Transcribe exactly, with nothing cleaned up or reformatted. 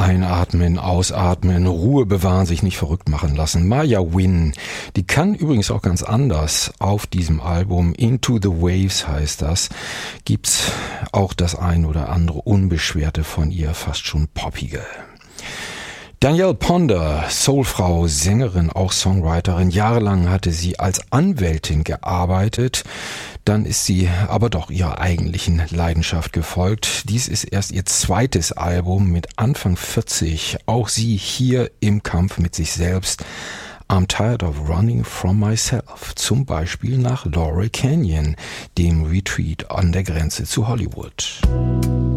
Einatmen, ausatmen, Ruhe bewahren, sich nicht verrückt machen lassen. Maya Win, die kann übrigens auch ganz anders auf diesem Album. Into the Waves heißt das. Gibt's auch das ein oder andere Unbeschwerte von ihr, fast schon poppige. Danielle Ponder, Soulfrau, Sängerin, auch Songwriterin. Jahrelang hatte sie als Anwältin gearbeitet. Dann ist sie aber doch ihrer eigentlichen Leidenschaft gefolgt. Dies ist erst ihr zweites Album mit Anfang vierzig. Auch sie hier im Kampf mit sich selbst. I'm tired of running from myself. Zum Beispiel nach Laurel Canyon, dem Retreat an der Grenze zu Hollywood.